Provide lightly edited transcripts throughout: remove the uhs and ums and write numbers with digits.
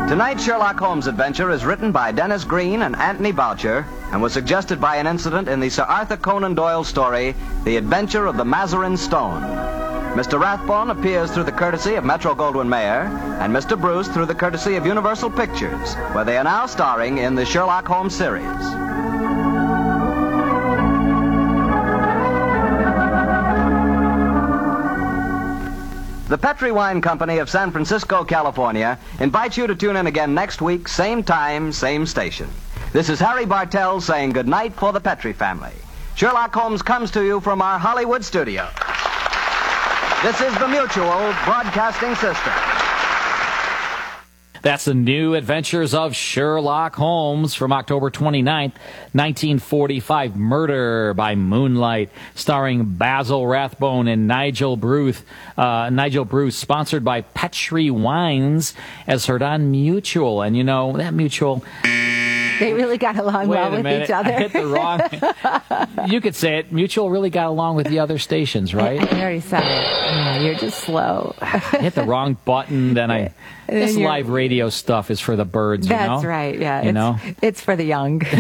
Tonight's Sherlock Holmes adventure is written by Dennis Green and Anthony Boucher and was suggested by an incident in the Sir Arthur Conan Doyle story, The Adventure of the Mazarin Stone. Mr. Rathbone appears through the courtesy of Metro-Goldwyn-Mayer and Mr. Bruce through the courtesy of Universal Pictures, where they are now starring in the Sherlock Holmes series. The Petri Wine Company of San Francisco, California, invites you to tune in again next week, same time, same station. This is Harry Bartell saying goodnight for the Petri family. Sherlock Holmes comes to you from our Hollywood studio. This is the Mutual Broadcasting System. That's the New Adventures of Sherlock Holmes from October 29th, 1945. Murder by Moonlight, starring Basil Rathbone and Nigel Bruce. Sponsored by Petri Wines, as heard on Mutual. And you know, that Mutual... They really got along well with each other. I hit the wrong... You could say it. Mutual really got along with the other stations, right? I already said it. Yeah, you're just slow. I hit the wrong button, then this live radio stuff is for the birds, you know? That's right, yeah. It's for the young. All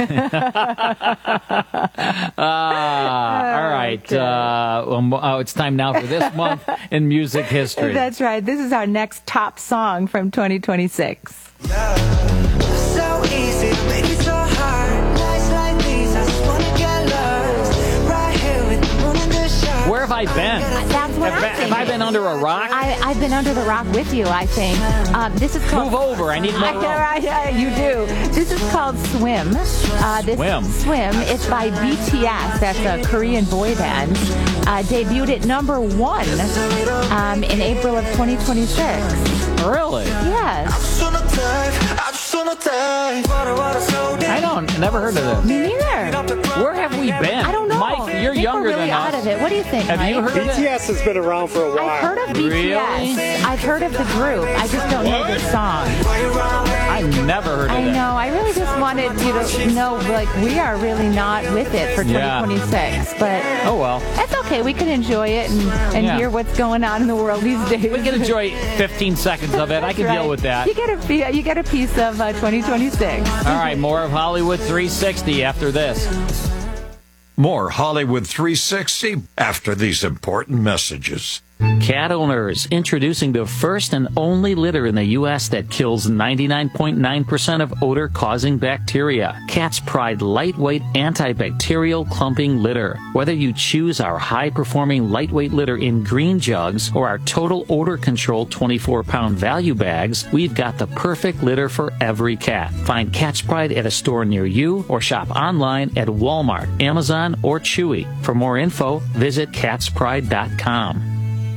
right. It's time now for this month in music history. That's right. This is our next top song from 2026. So easy, make it so hard. Nights like these, I just wanna get lost. Right here with the moon and the stars. Where have I been? That's what Have I been under a rock? I've been under the rock with you, I think. This is called... Move over, I need more room. You do. This is called Swim. Swim. It's by BTS. That's a Korean boy band. Debuted at number 1 in April of 2026. Really? Yes. Never heard of this. Me neither. Where have we been? I don't know. Mike, you're younger really than us. Out of it. What do you think, Have Mike? you heard of it? BTS has been around for a while. I've heard of BTS. Really? I've heard of the group. I just don't know the song. I've never heard of it. I know. I really just wanted you to know, like, we are really not with it for 2026. But oh well, that's okay. We can enjoy it and hear what's going on in the world these days. We can enjoy 15 seconds of it. I can deal with that. You get a piece of 2026. All right, more of Hollywood 360 after this. More Hollywood 360 after these important messages. Cat owners, introducing the first and only litter in the U.S. that kills 99.9% of odor-causing bacteria. Cat's Pride lightweight antibacterial clumping litter. Whether you choose our high-performing lightweight litter in green jugs or our total odor control 24-pound value bags, we've got the perfect litter for every cat. Find Cat's Pride at a store near you or shop online at Walmart, Amazon, or Chewy. For more info, visit catspride.com.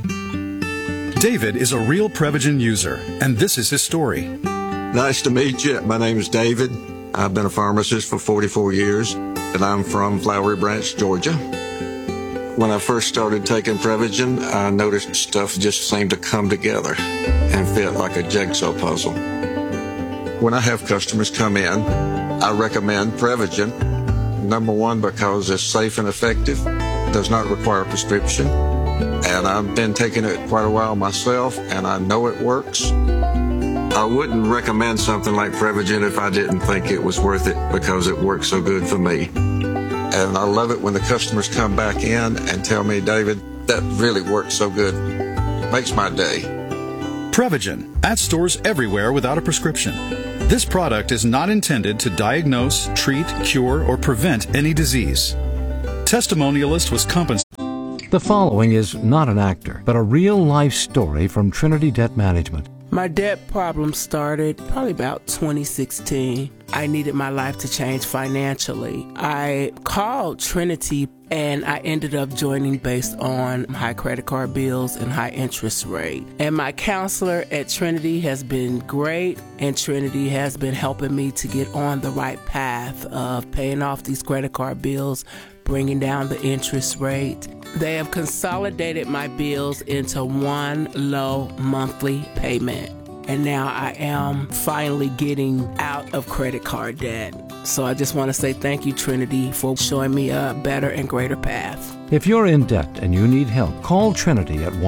David is a real Prevagen user, and this is his story. Nice to meet you. My name is David. I've been a pharmacist for 44 years, and I'm from Flowery Branch, Georgia. When I first started taking Prevagen, I noticed stuff just seemed to come together and fit like a jigsaw puzzle. When I have customers come in, I recommend Prevagen. Number one, because it's safe and effective, does not require a prescription. And I've been taking it quite a while myself, and I know it works. I wouldn't recommend something like Prevagen if I didn't think it was worth it because it works so good for me. And I love it when the customers come back in and tell me, David, that really works so good. It makes my day. Prevagen, at stores everywhere without a prescription. This product is not intended to diagnose, treat, cure, or prevent any disease. Testimonialist was compensated. The following is not an actor, but a real-life story from Trinity Debt Management. My debt problem started probably about 2016. I needed my life to change financially. I called Trinity and I ended up joining based on high credit card bills and high interest rate. And my counselor at Trinity has been great, and Trinity has been helping me to get on the right path of paying off these credit card bills, bringing down the interest rate. They have consolidated my bills into one low monthly payment. and now I am finally getting out of credit card debt. So I just want to say thank you, Trinity, for showing me a better and greater path. If you're in debt and you need help, call Trinity at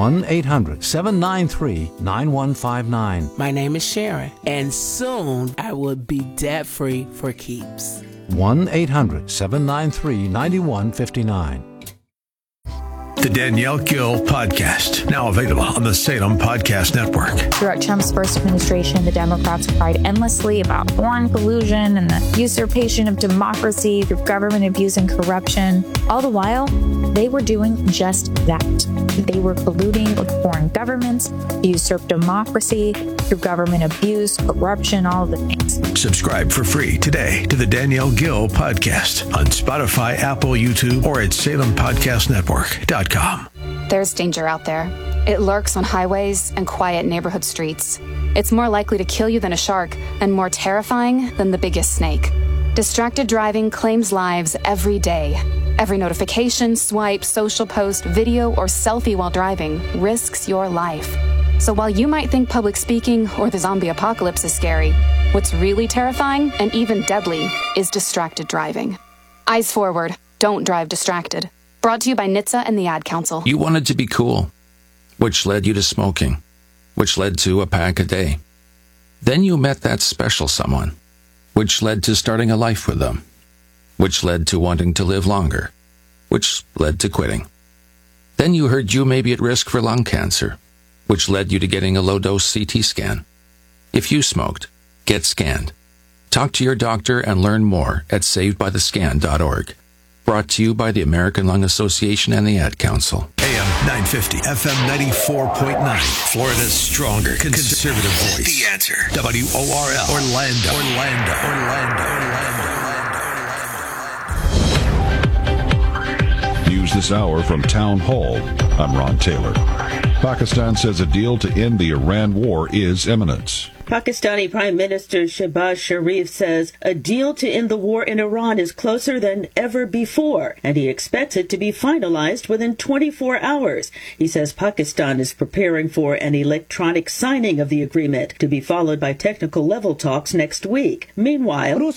1-800-793-9159. My name is Sharon, and soon I will be debt-free for keeps. 1-800-793-9159. The Danielle Gill Podcast, now available on the Salem Podcast Network. Throughout Trump's first administration, the Democrats cried endlessly about foreign collusion and the usurpation of democracy through government abuse and corruption. All the while, they were doing just that. They were colluding with foreign governments to usurp democracy through government abuse, corruption, all of the things. Subscribe for free today to the Danielle Gill Podcast on Spotify, Apple, YouTube, or at SalemPodcastNetwork.com. There's danger out there. It lurks on highways and quiet neighborhood streets. It's more likely to kill you than a shark and more terrifying than the biggest snake. Distracted driving claims lives every day. Every notification, swipe, social post, video, or selfie while driving risks your life. So while you might think public speaking or the zombie apocalypse is scary, what's really terrifying and even deadly is distracted driving. Eyes forward. Don't drive distracted. Brought to you by NHTSA and the Ad Council. You wanted to be cool, which led you to smoking, which led to a pack a day. Then you met that special someone, which led to starting a life with them, which led to wanting to live longer, which led to quitting. Then you heard you may be at risk for lung cancer, which led you to getting a low-dose CT scan. If you smoked, get scanned. Talk to your doctor and learn more at savedbythescan.org. Brought to you by the American Lung Association and the Ad Council. AM 950, FM 94.9. Florida's stronger conservative voice. The Answer. WORL. Orlando. News this hour from Town Hall. I'm Ron Taylor. Pakistan says a deal to end the Iran war is imminent. Pakistani Prime Minister Shehbaz Sharif says a deal to end the war in Iran is closer than ever before, and he expects it to be finalized within 24 hours. He says Pakistan is preparing for an electronic signing of the agreement, to be followed by technical level talks next week. Meanwhile, Iran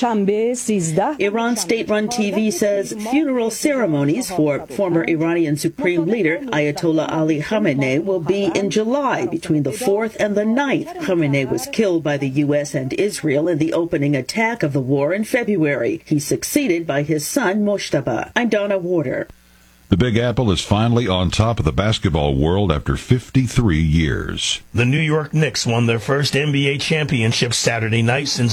state-run TV says funeral ceremonies for former Iranian Supreme Leader Ayatollah Ali Khamenei will be in July between the 4th and the 9th. Khamenei was killed by the U.S. and Israel in the opening attack of the war in February. He's succeeded by his son, Moshtaba. I'm Donna Warder. The Big Apple is finally on top of the basketball world after 53 years. The New York Knicks won their first NBA championship Saturday night since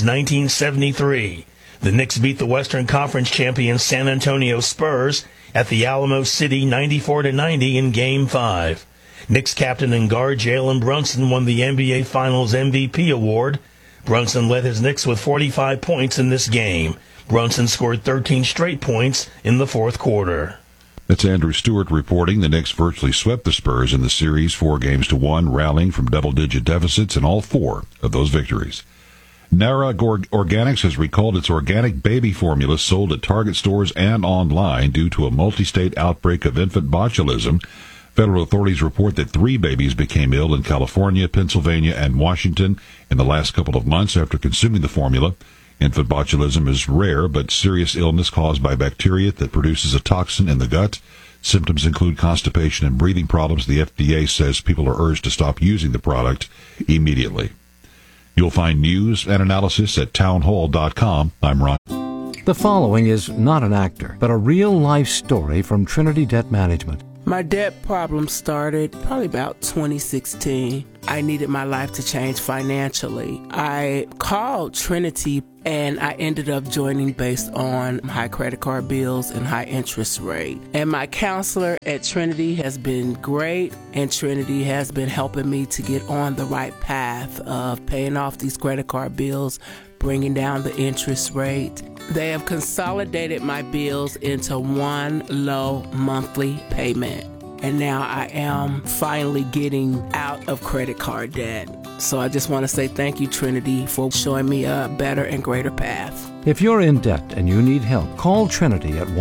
1973. The Knicks beat the Western Conference champion San Antonio Spurs at the Alamo City 94-90 in Game 5. Knicks captain and guard Jalen Brunson won the NBA Finals MVP award. Brunson led his Knicks with 45 points in this game. Brunson scored 13 straight points in the fourth quarter. That's Andrew Stewart reporting. The Knicks virtually swept the Spurs in the series 4-1, rallying from double-digit deficits in all 4 of those victories. Nara Organics has recalled its organic baby formula sold at Target stores and online due to a multi-state outbreak of infant botulism. Federal authorities report that 3 babies became ill in California, Pennsylvania, and Washington in the last couple of months after consuming the formula. Infant botulism is rare but serious illness caused by bacteria that produces a toxin in the gut. Symptoms include constipation and breathing problems. The FDA says people are urged to stop using the product immediately. You'll find news and analysis at townhall.com. I'm Ron. The following is not an actor, but a real-life story from Trinity Debt Management. My debt problem started probably about 2016. I needed my life to change financially. I called Trinity and I ended up joining based on high credit card bills and high interest rate. And my counselor at Trinity has been great, and Trinity has been helping me to get on the right path of paying off these credit card bills, bringing down the interest rate. They have consolidated my bills into one low monthly payment. And now I am finally getting out of credit card debt. So I just want to say thank you, Trinity, for showing me a better and greater path. If you're in debt and you need help, call Trinity at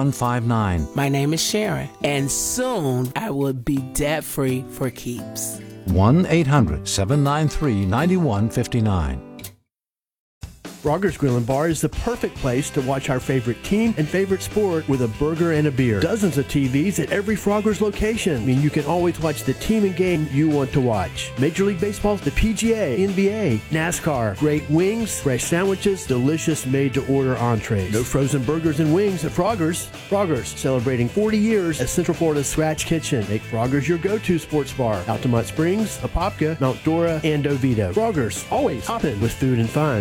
1-800-793-9159. My name is Sharon, and soon I will be debt-free for keeps. 1-800-793-9159. Frogger's Grill and Bar is the perfect place to watch our favorite team and favorite sport with a burger and a beer. Dozens of TVs at every Frogger's location mean you can always watch the team and game you want to watch. Major League Baseball, the PGA, NBA, NASCAR, great wings, fresh sandwiches, delicious made-to-order entrees. No frozen burgers and wings at Frogger's. Frogger's, celebrating 40 years as Central Florida's Scratch Kitchen. Make Frogger's your go-to sports bar. Altamont Springs, Apopka, Mount Dora, and Oviedo. Frogger's, always hopping with food and fun.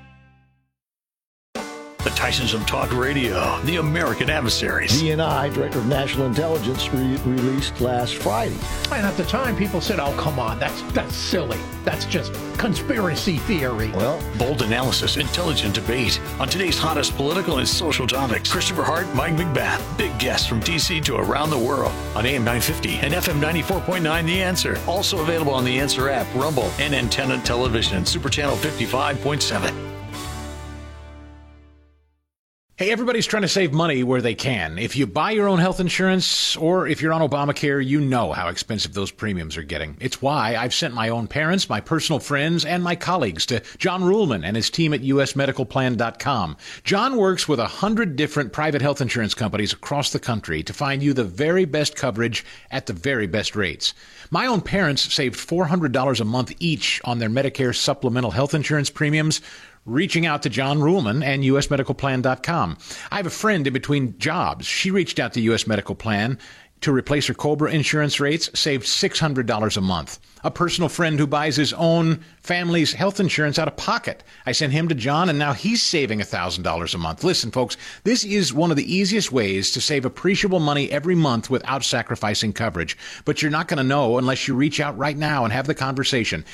The Tysons of Talk Radio, the American Adversaries. DNI, Director of National Intelligence, released last Friday. And at the time, people said, oh, come on, that's silly. That's just conspiracy theory. Well, bold analysis, intelligent debate on today's hottest political and social topics. Christopher Hart, Mike McBath, big guests from D.C. to around the world on AM 950 and FM 94.9 The Answer. Also available on The Answer app, Rumble, and Antenna Television, Super Channel 55.7. Hey, everybody's trying to save money where they can. If you buy your own health insurance or if you're on Obamacare, you know how expensive those premiums are getting. It's why I've sent my own parents, my personal friends, and my colleagues to John Ruhlman and his team at usmedicalplan.com. John works with 100 different private health insurance companies across the country to find you the very best coverage at the very best rates. My own parents saved $400 a month each on their Medicare supplemental health insurance premiums, reaching out to John Ruhlman and usmedicalplan.com. I have a friend in between jobs. She reached out to US Medical Plan to replace her COBRA insurance rates, saved $600 a month. A personal friend who buys his own family's health insurance out of pocket. I sent him to John, and now he's saving $1,000 a month. Listen, folks, this is one of the easiest ways to save appreciable money every month without sacrificing coverage. But you're not going to know unless you reach out right now and have the conversation.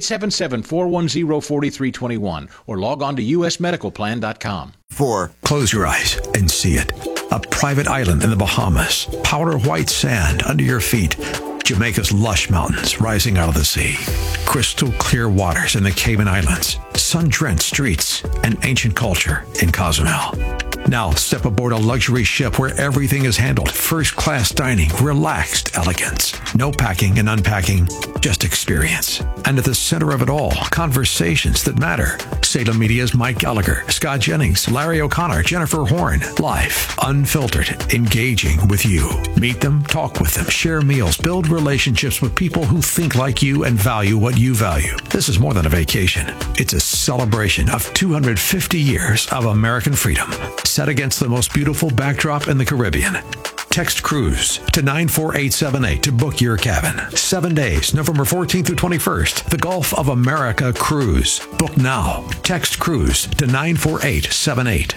877-410-4321 or log on to usmedicalplan.com. 4. Close your eyes and see it. A private island in the Bahamas. Powder white sand under your feet. Jamaica's lush mountains rising out of the sea. Crystal clear waters in the Cayman Islands. Sun-drenched streets and ancient culture in Cozumel. Now step aboard a luxury ship where everything is handled. First-class dining, relaxed elegance. No packing and unpacking, just experience. And at the center of it all, conversations that matter. Salem Media's Mike Gallagher, Scott Jennings, Larry O'Connor, Jennifer Horn. Live, unfiltered, engaging with you. Meet them, talk with them, share meals, build relationships with people who think like you and value what you value. This is more than a vacation. It's a celebration of 250 years of American freedom, set against the most beautiful backdrop in the Caribbean. Text cruise to 94878 to book your cabin. 7 days, November 14th through 21st. The Gulf of America Cruise. Book now. Text cruise to 94878.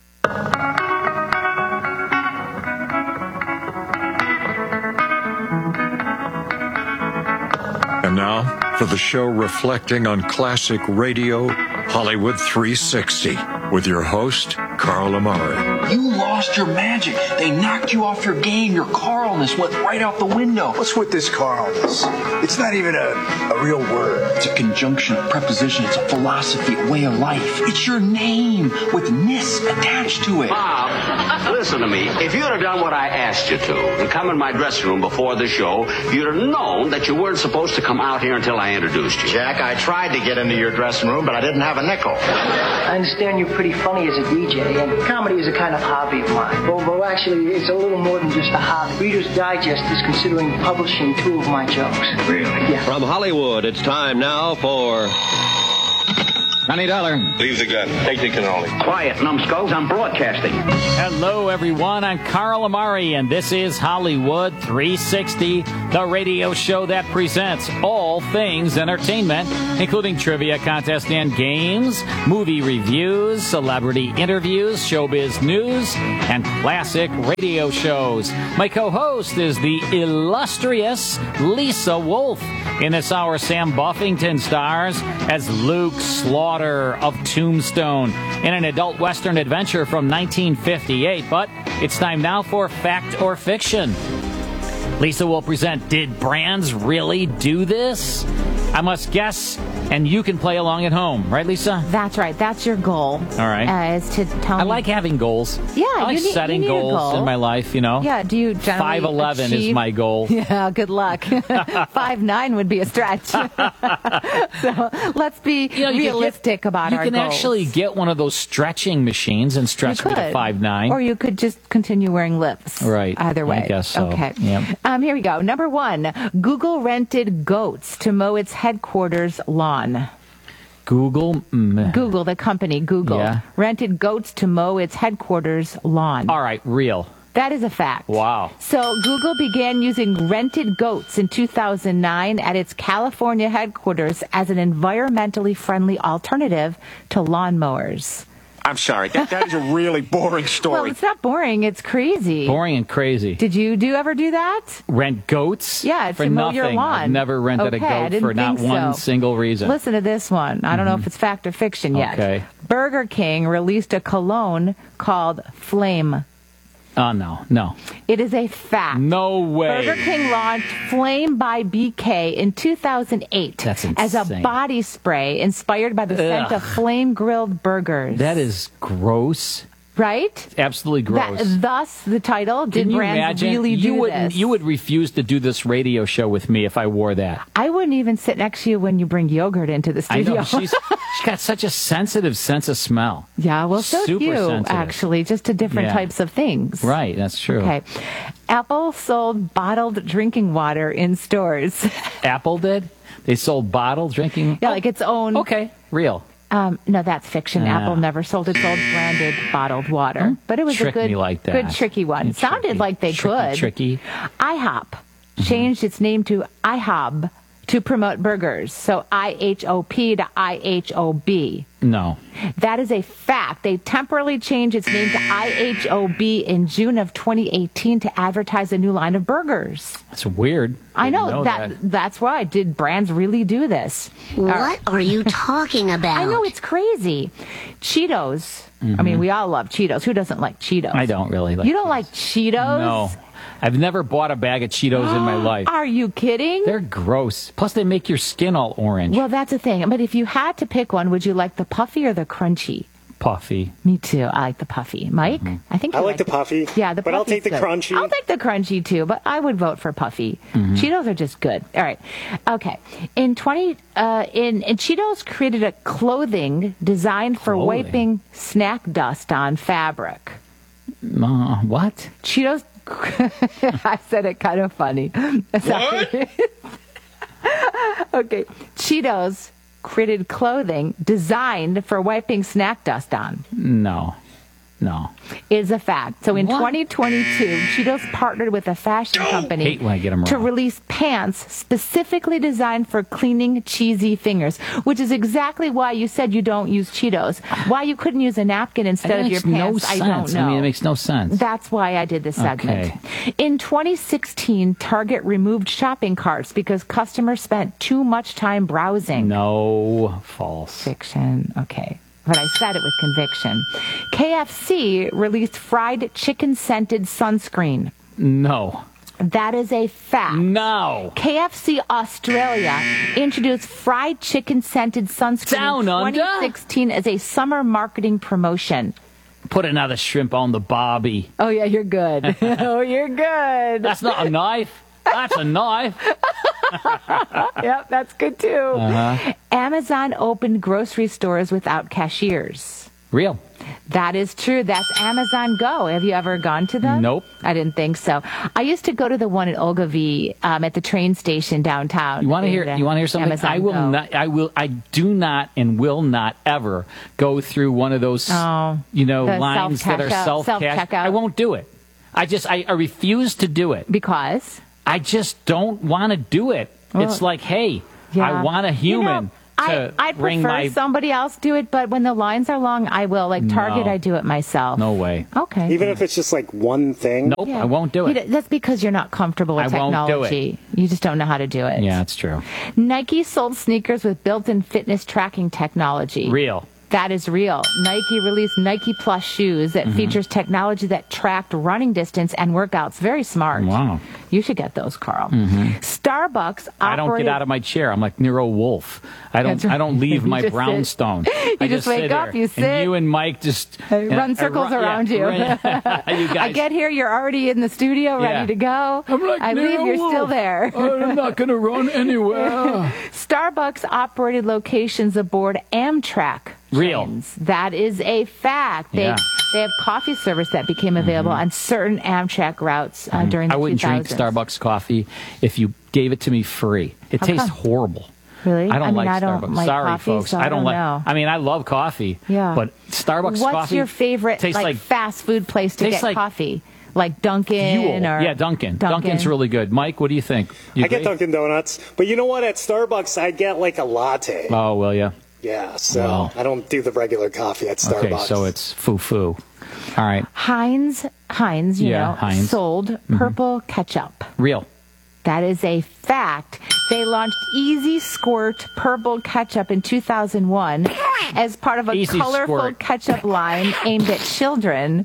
And now for the show reflecting on classic radio, Hollywood 360, with your host, Carl Amari. You lost your magic. They knocked you off your game. Your Carlness went right out the window. What's with this Carlness? It's not even a real word. It's a conjunction, a preposition. It's a philosophy, a way of life. It's your name with ness attached to it. Bob, listen to me. If you'd have done what I asked you to and come in my dressing room before the show, you'd have known that you weren't supposed to come out here until I introduced you. Jack, I tried to get into your dressing room, but I didn't have a nickel. I understand you're pretty funny as a DJ, and comedy is a kind of hobby of mine. Well, actually, it's a little more than just a hobby. Reader's Digest is considering publishing 2 of my jokes. Really? Yeah. From Hollywood, it's time now for... $20. Leave the gun. Take the cannoli. Quiet, numbskulls. I'm broadcasting. Hello, everyone. I'm Carl Amari, and this is Hollywood 360, the radio show that presents all things entertainment, including trivia contests and games, movie reviews, celebrity interviews, showbiz news, and classic radio shows. My co-host is the illustrious Lisa Wolf. In this hour, Sam Buffington stars as Luke Slaughter of Tombstone in an adult Western adventure from 1958. But it's time now for Fact or Fiction. Lisa will present, did Brands really do this? I must guess, and you can play along at home. Right, Lisa? That's right. That's your goal. All right. Is to tell me. I like having goals. Yeah, I like setting goals in my life, you know? Yeah, do you generally 5'11" achieve? is my goal. Yeah, good luck. 5'9" would be a stretch. So let's be realistic about our goals. You can actually get one of those stretching machines and stretch me to 5'9". Or you could just continue wearing lips. Right. Either way. I guess so. Okay. Yep. Here we go. Number 1, Google rented goats to mow its headquarters lawn. Google, the company, Google, rented goats to mow its headquarters lawn. All right, real. That is a fact. Wow. So Google began using rented goats in 2009 at its California headquarters as an environmentally friendly alternative to lawnmowers. I'm sorry, that is a really boring story. Well, it's not boring, it's crazy. Boring and crazy. Did you ever do that? Rent goats? Yeah, for to mow nothing. your lawn. I've never rented a goat for not one single reason. Listen to this one. I don't know if it's fact or fiction yet. Okay. Burger King released a cologne called Flame. Oh, no. It is a fact. No way. Burger King launched Flame by BK in 2008 That's insane. as a body spray inspired by the scent of flame-grilled burgers. That is gross. Right? Absolutely gross. Thus, the title, did Can you brands imagine? really do this? You would refuse to do this radio show with me if I wore that. I wouldn't even sit next to you when you bring yogurt into the studio. I know. She's got such a sensitive sense of smell. Yeah, well, so do you, sensitive. actually, just to different types of things. Right, that's true. Okay. Apple sold bottled drinking water in stores. Apple did? They sold bottled drinking? Yeah, like its own. Okay, real. No, that's fiction. Apple never sold its own branded bottled water. But it was Trick a me like that. good tricky one. You're Sounded tricky. like they could. Tricky. IHOP changed its name to IHOB to promote burgers. So IHOP to IHOB. No. That is a fact. They temporarily changed its name to IHOB in June of 2018 to advertise a new line of burgers. That's weird. I know that's why. Did brands really do this? What are you talking about? I know, it's crazy. Cheetos. I mean, we all love Cheetos. Who doesn't like Cheetos? I don't really like You don't like Cheetos? No. I've never bought a bag of Cheetos in my life. Are you kidding? They're gross. Plus, they make your skin all orange. Well, that's the thing. But if you had to pick one, would you like the puffy or the crunchy? Puffy. Me too. I like the puffy. Mike? I think I like the puffy. Yeah, the but I'll take the crunchy. I'll take the crunchy too, but I would vote for puffy. Cheetos are just good. All right. Okay. In Cheetos created a clothing designed for wiping snack dust on fabric. What? Cheetos I said it kind of funny. What? Okay. Cheetos created clothing designed for wiping snack dust on. No. Is a fact. So in 2022, Cheetos partnered with a fashion company hate when I get them to wrong. release pants specifically designed for cleaning cheesy fingers, which is exactly why you said you don't use Cheetos. Why you couldn't use a napkin instead of your pants, I don't know. I mean, it makes no sense. That's why I did this segment. Okay. In 2016, Target removed shopping carts because customers spent too much time browsing. No, false. Fiction. Okay. But I said it with conviction. KFC released fried chicken-scented sunscreen. No. That is a fact. No. KFC Australia introduced fried chicken-scented sunscreen Down in 2016 as a summer marketing promotion. Put another shrimp on the barbie. Oh, yeah, you're good. Oh, you're good. That's not a knife. That's a knife. Yep, that's good too. Amazon opened grocery stores without cashiers. Real. That is true. That's Amazon Go. Have you ever gone to them? Nope. I didn't think so. I used to go to the one in Ogilvie at the train station downtown. You want to hear? You want to hear something? Amazon I will Go. not. I do not and will not ever go through one of those. the lines that are self-checkout. I won't do it. I refuse to do it because I just don't want to do it. Well, it's like, hey, I want a human. I'd prefer somebody else do it, but when the lines are long, I will. Like Target, I do it myself. No way. Okay. Even if it's just like one thing? Nope, I won't do it. That's because you're not comfortable with technology. Won't do it. You just don't know how to do it. Yeah, that's true. Nike sold sneakers with built-in fitness tracking technology. Real. That is real. Nike released Nike Plus shoes that features technology that tracked running distance and workouts. Very smart. Wow. You should get those, Carl. Starbucks operated... I don't get out of my chair. I'm like Nero Wolf. I don't leave my brownstone. You just wake up, you sit. And you and Mike just... run circles around you. You guys, I get here, you're already in the studio, ready to go. I'm like, I leave, you're still there. I'm not going to run anywhere. Starbucks operated locations aboard Amtrak Real. trains. That is a fact. They have coffee service that became available on certain Amtrak routes during the 2000s. I wouldn't drink Starbucks coffee if you gave it to me free. It tastes horrible. Really? I don't like I Starbucks. don't like Sorry, coffee, folks. so I don't like. know. I mean, I love coffee. Yeah. But Starbucks coffee. What's your favorite tastes like fast food place to get coffee? Like Dunkin' or... Yeah, Dunkin'. Dunkin's really good. Mike, what do you think? I get Dunkin' Donuts. But you know what? At Starbucks, I get like a latte. Oh, well, yeah. Yeah, so I don't do the regular coffee at Starbucks. Okay, so it's foo-foo. All right. Heinz, you know, Heinz. sold purple ketchup. Real. That is a fact. They launched Easy Squirt Purple Ketchup in 2001 as part of a colorful ketchup line aimed at children.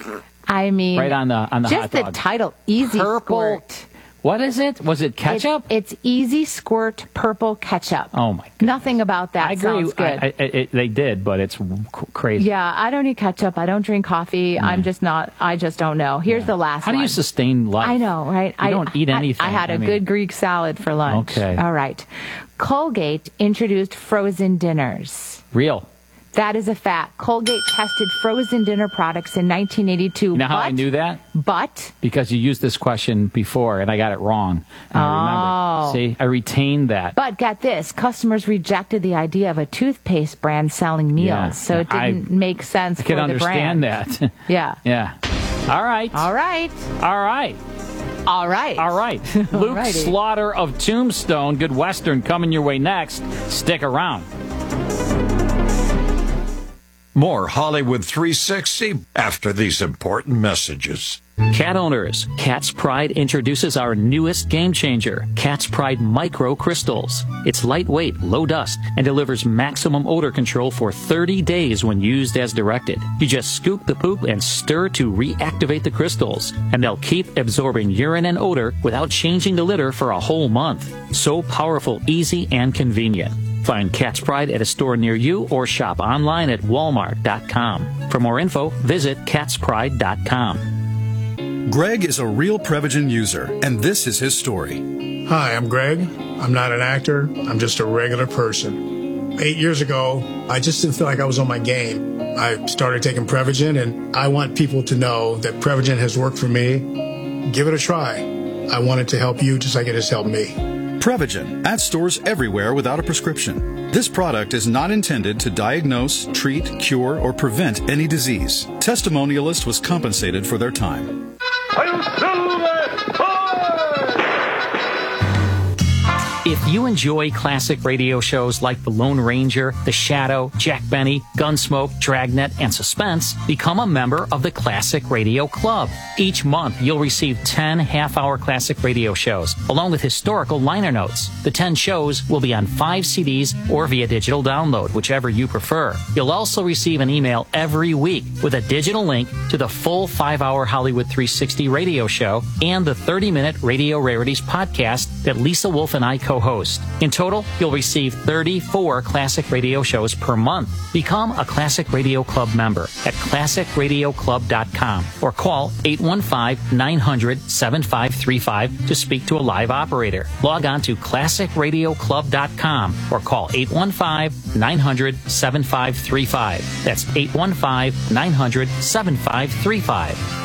I mean, right on the hot just dog. the title, Easy Squirt. What is it? Was it ketchup? It's Easy Squirt Purple Ketchup. Oh my God. Nothing about that I agree. sounds good. They did, but it's crazy. Yeah, I don't eat ketchup. I don't drink coffee. I just don't know. Here's the last one. How do you sustain life? I know, right? You don't eat anything. I had a good Greek salad for lunch. Okay. All right. Colgate introduced frozen dinners. Real. That is a fact. Colgate tested frozen dinner products in 1982. You know how I knew that? But? Because you used this question before, and I got it wrong. And I remember. See, I retained that. But get this. Customers rejected the idea of a toothpaste brand selling meals, so it didn't make sense for the brand. I can understand that. Yeah. Yeah. All right. All right. All right. All right. All right. Luke Slaughter of Tombstone, Good Western, coming your way next. Stick around. More Hollywood 360 after these important messages. Cat owners, Cat's Pride introduces our newest game changer, Cat's Pride Micro Crystals. It's lightweight, low dust, and delivers maximum odor control for 30 days when used as directed. You just scoop the poop and stir to reactivate the crystals, and they'll keep absorbing urine and odor without changing the litter for a whole month. So powerful, easy, and convenient. Find Cat's Pride at a store near you or shop online at walmart.com. For more info, visit catspride.com. Greg is a real Prevagen user, and this is his story. Hi, I'm Greg. I'm not an actor. I'm just a regular person. 8 years ago, I just didn't feel like I was on my game. I started taking Prevagen, and I want people to know that Prevagen has worked for me. Give it a try. I want it to help you just like it has helped me. Prevagen, at stores everywhere without a prescription. This product is not intended to diagnose, treat, cure, or prevent any disease. Testimonialist was compensated for their time. If you enjoy classic radio shows like The Lone Ranger, The Shadow, Jack Benny, Gunsmoke, Dragnet, and Suspense, become a member of the Classic Radio Club. Each month, you'll receive 10 half-hour classic radio shows, along with historical liner notes. The 10 shows will be on 5 CDs or via digital download, whichever you prefer. You'll also receive an email every week with a digital link to the full 5-hour Hollywood 360 radio show and the 30-minute Radio Rarities podcast that Lisa Wolf and I co-host. In total, you'll receive 34 classic radio shows per month. Become a Classic Radio Club member at classicradioclub.com or call 815-900-7535 to speak to a live operator. Log on to classicradioclub.com or call 815-900-7535. That's 815-900-7535.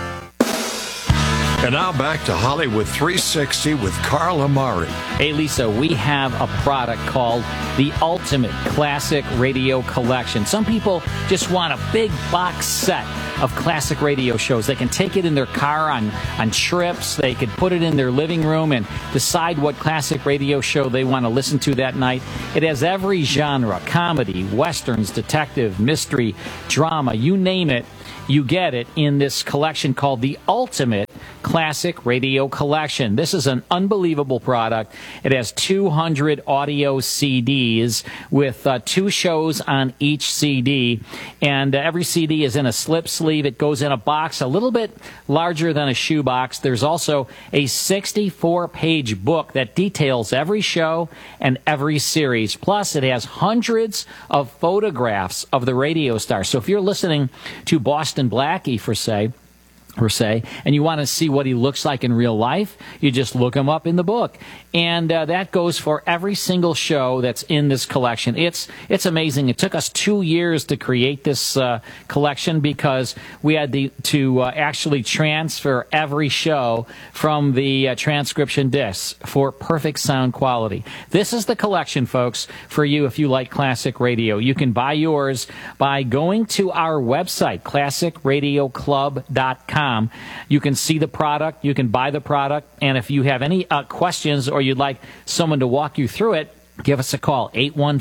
And now back to Hollywood 360 with Carl Amari. Hey, Lisa, we have a product called the Ultimate Classic Radio Collection. Some people just want a big box set of classic radio shows. They can take it in their car on trips. They could put it in their living room and decide what classic radio show they want to listen to that night. It has every genre: comedy, westerns, detective, mystery, drama, you name it. You get it in this collection called the Ultimate Classic Radio Collection. This is an unbelievable product. It has 200 audio CDs with 2 shows on each CD, and every CD is in a slip sleeve. It goes in a box a little bit larger than a shoebox. There's also a 64-page book that details every show and every series. Plus, it has hundreds of photographs of the radio stars. So if you're listening to Boston Blackie, per se, and you want to see what he looks like in real life, you just look him up in the book. And that goes for every single show that's in this collection. It's amazing. It took us 2 years to create this collection because we had to actually transfer every show from the transcription discs for perfect sound quality. This is the collection, folks, for you if you like classic radio. You can buy yours by going to our website, classicradioclub.com. You can see the product, you can buy the product, and if you have any questions or you'd like someone to walk you through it, give us a call,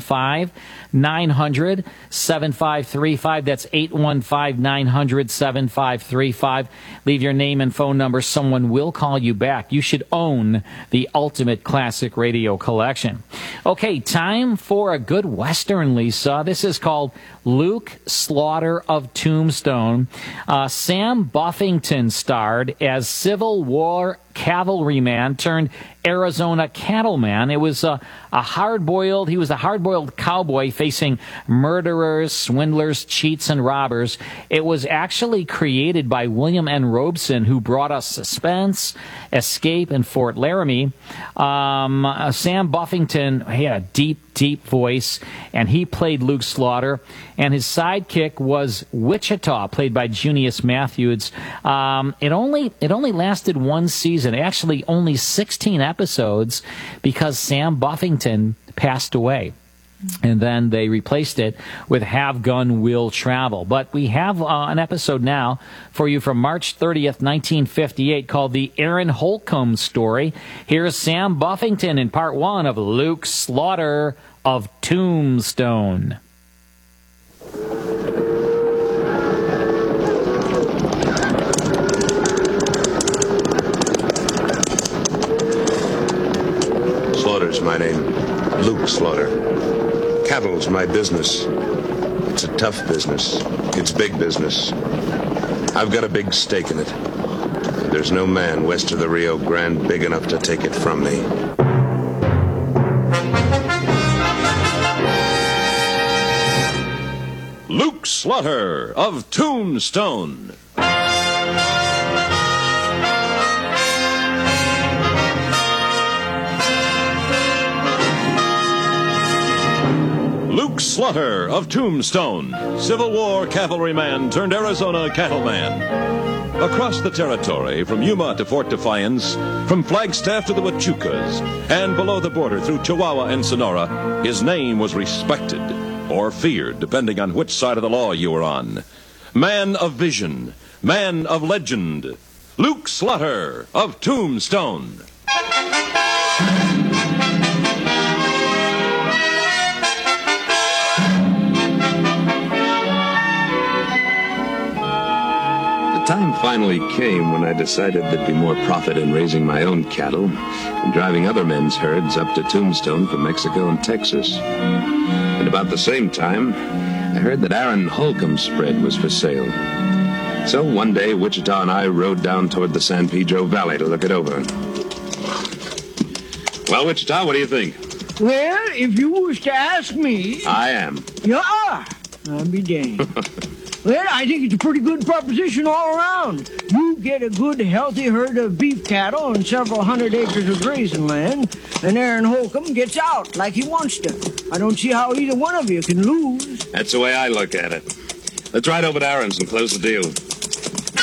815-900-7535. That's 815-900-7535. Leave your name and phone number. Someone will call you back. You should own the ultimate classic radio collection. Okay, time for a good Western, Lisa. This is called Luke Slaughter of Tombstone. Sam Buffington starred as Civil War cavalryman turned Arizona cattleman. It was he was a hard-boiled cowboy facing murderers, swindlers, cheats, and robbers. It was actually created by William N. Robeson, who brought us Suspense, Escape, and Fort Laramie. Sam Buffington, he had a deep voice, and he played Luke Slaughter, and his sidekick was Wichita, played by Junius Matthews. It only lasted 1 season, actually only 16 episodes, because Sam Buffington passed away. And then they replaced it with Have Gun Will Travel. But we have an episode now for you from March 30th, 1958, called The Aaron Holcomb Story. Here's Sam Buffington in part 1 of Luke Slaughter of Tombstone. Slaughter's my name. Luke Slaughter. Cattle's my business. It's a tough business. It's big business. I've got a big stake in it. There's no man west of the Rio Grande big enough to take it from me. Luke Slaughter of Tombstone. Luke Slaughter of Tombstone, Civil War cavalryman turned Arizona cattleman. Across the territory, from Yuma to Fort Defiance, from Flagstaff to the Huachucas, and below the border through Chihuahua and Sonora, his name was respected, or feared, depending on which side of the law you were on. Man of vision, man of legend, Luke Slaughter of Tombstone. The time finally came when I decided there'd be more profit in raising my own cattle than driving other men's herds up to Tombstone from Mexico and Texas. At about the same time, I heard that Aaron Holcomb's spread was for sale. So one day, Wichita and I rode down toward the San Pedro Valley to look it over. Well, Wichita, what do you think? Well, if you was to ask me... I am. Yeah, I'll be damned. Well, I think it's a pretty good proposition all around. You get a good, healthy herd of beef cattle and several hundred acres of grazing land, and Aaron Holcomb gets out like he wants to. I don't see how either one of you can lose. That's the way I look at it. Let's ride over to Aaron's and close the deal.